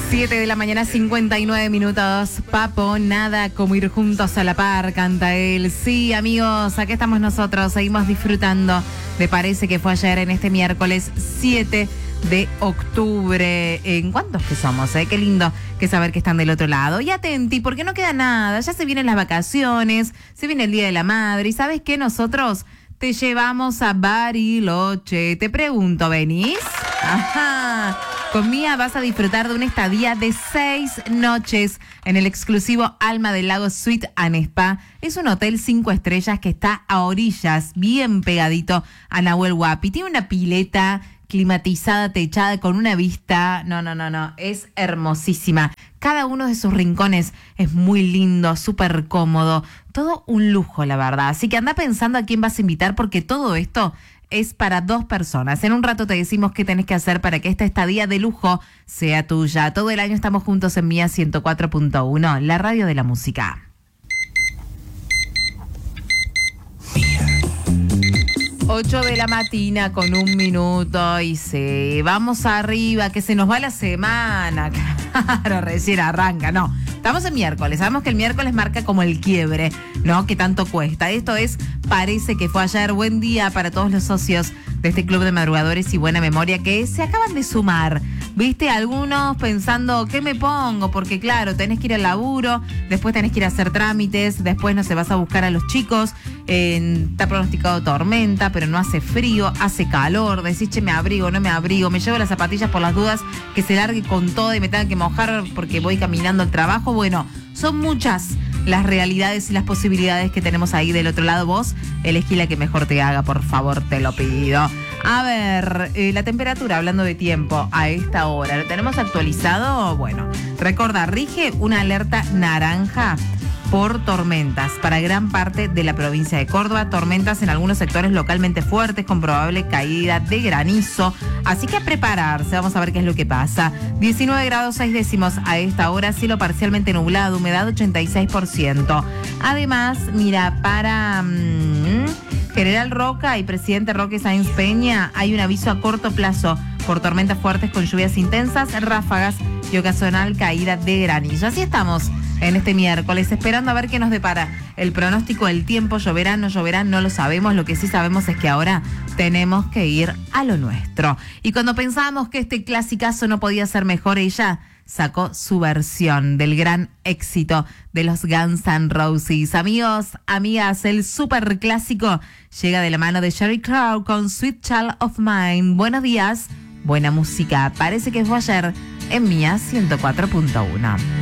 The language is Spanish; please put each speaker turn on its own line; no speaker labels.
7 de la mañana, 59 minutos. Papo, nada como ir juntos a la par, canta él. Sí, amigos, aquí estamos nosotros, seguimos disfrutando de Parece que fue ayer en este miércoles 7 de octubre. ¿En cuántos que somos? Qué lindo que saber que están del otro lado. Y atenti, porque no queda nada, ya se vienen las vacaciones, se viene el Día de la Madre, y ¿sabes qué? Nosotros te llevamos a Bariloche. Te pregunto, ¿venís? Ajá. Con Mía vas a disfrutar de una estadía de 6 noches en el exclusivo Alma del Lago Suite and Spa. Es un hotel 5 estrellas que está a orillas, bien pegadito a Nahuel Huapi. Tiene una pileta climatizada, techada, con una vista. No. Es hermosísima. Cada uno de sus rincones es muy lindo, súper cómodo. Todo un lujo, la verdad. Así que anda pensando a quién vas a invitar, porque todo esto es para 2 personas. En un rato te decimos qué tenés que hacer para que esta estadía de lujo sea tuya. Todo el año estamos juntos en Mía 104.1, la radio de la música. 8 de la mañana con 1 minuto y sí, vamos arriba, que se nos va la semana. Claro, recién arranca, no. Estamos en miércoles, sabemos que el miércoles marca como el quiebre, ¿no? Que tanto cuesta. Esto es Parece que fue ayer. Buen día para todos los socios de este club de madrugadores y buena memoria que se acaban de sumar. ¿Viste? Algunos pensando, ¿qué me pongo? Porque claro, tenés que ir al laburo, después tenés que ir a hacer trámites, después no se vas a buscar a los chicos, está pronosticado tormenta, pero no hace frío, hace calor, decís, che, me abrigo, no me abrigo, me llevo las zapatillas por las dudas, que se largue con todo y me tenga que mojar porque voy caminando al trabajo. Bueno, son muchas las realidades y las posibilidades que tenemos ahí del otro lado. Vos elegí la que mejor te haga, por favor, te lo pido. A ver, la temperatura, hablando de tiempo, a esta hora, ¿lo tenemos actualizado? Bueno, recuerda, rige una alerta naranja por tormentas para gran parte de la provincia de Córdoba. Tormentas en algunos sectores localmente fuertes con probable caída de granizo. Así que a prepararse, vamos a ver qué es lo que pasa. 19 grados 6 décimos a esta hora, cielo parcialmente nublado, humedad 86%. Además, mira, para General Roca y Presidente Roque Sáenz Peña hay un aviso a corto plazo por tormentas fuertes con lluvias intensas, ráfagas y ocasional caída de granizo. Así estamos en este miércoles, esperando a ver qué nos depara el pronóstico del tiempo. ¿Lloverá, no lloverá? No lo sabemos. Lo que sí sabemos es que ahora tenemos que ir a lo nuestro. Y cuando pensábamos que este clasicazo no podía ser mejor, ella sacó su versión del gran éxito de los Guns N' Roses. Amigos, amigas, el super clásico llega de la mano de Sheryl Crow con Sweet Child of Mine. Buenos días, buena música. Parece que fue ayer en Mía 104.1.